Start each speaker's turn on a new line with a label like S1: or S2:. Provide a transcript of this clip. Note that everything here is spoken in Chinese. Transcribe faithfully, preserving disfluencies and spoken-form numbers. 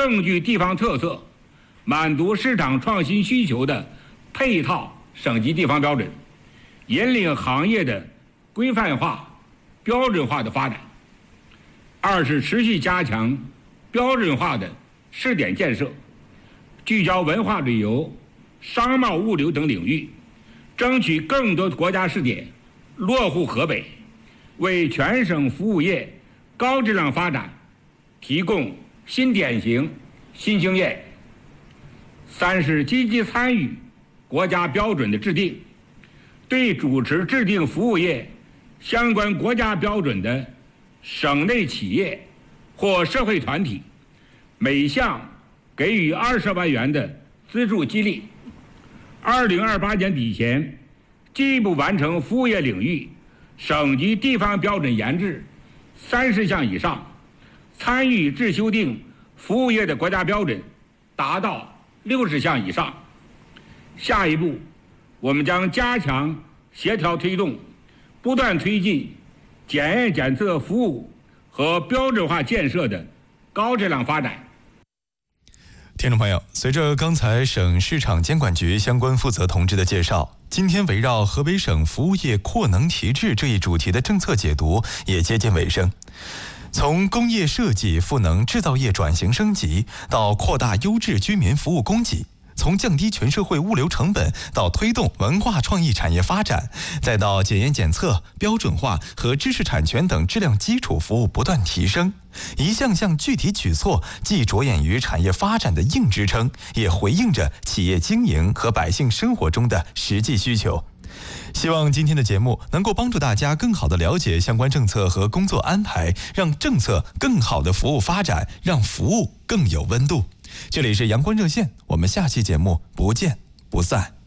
S1: 更具地方特色、满足市场创新需求的配套省级地方标准，引领行业的规范化、标准化的发展。二是持续加强标准化的试点建设，聚焦文化旅游、商贸物流等领域，争取更多国家试点落户河北，为全省服务业高质量发展提供新典型、新经验。三是积极参与国家标准的制定，对主持制定服务业相关国家标准的省内企业或社会团体，每项给予二十万元的资助激励。二零二八年底前，进一步完成服务业领域省级地方标准研制三十项以上，参与制修订服务业的国家标准达到六十项以上。下一步，我们将加强协调推动，不断推进检验检测服务和标准化建设的高质量发展。
S2: 听众朋友，随着刚才省市场监管局相关负责同志的介绍，今天围绕河北省服务业扩能提质这一主题的政策解读也接近尾声。从工业设计赋能制造业转型升级，到扩大优质居民服务供给，从降低全社会物流成本到推动文化创意产业发展，再到检验检测、标准化和知识产权等质量基础服务不断提升，一项项具体举措既着眼于产业发展的硬支撑，也回应着企业经营和百姓生活中的实际需求。希望今天的节目能够帮助大家更好地了解相关政策和工作安排，让政策更好的服务发展，让服务更有温度。这里是阳光热线，我们下期节目不见不散。